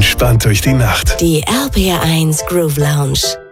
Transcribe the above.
entspannt durch die Nacht. Die RPR 1 Groove Lounge.